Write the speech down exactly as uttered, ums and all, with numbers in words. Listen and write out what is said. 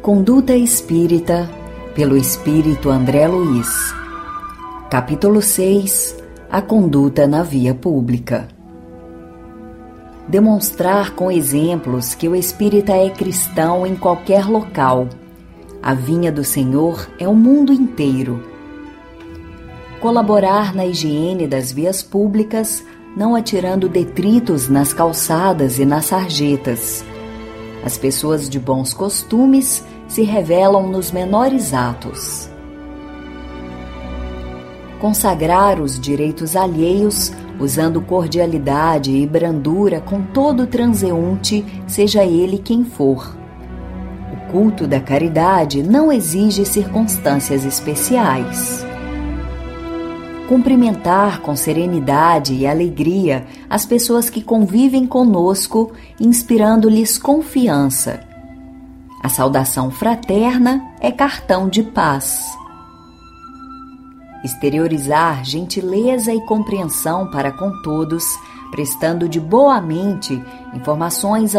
Conduta Espírita, pelo Espírito André Luiz. Capítulo seis. A conduta na via pública. Demonstrar com exemplos que o espírita é cristão em qualquer local. A vinha do Senhor é o mundo inteiro. Colaborar na higiene das vias públicas, não atirando detritos nas calçadas e nas sarjetas. As pessoas de bons costumes se revelam nos menores atos. Consagrar os direitos alheios, usando cordialidade e brandura com todo transeunte, seja ele quem for. O culto da caridade não exige circunstâncias especiais. Cumprimentar com serenidade e alegria as pessoas que convivem conosco, inspirando-lhes confiança. A saudação fraterna é cartão de paz. Exteriorizar gentileza e compreensão para com todos, prestando de boa mente informações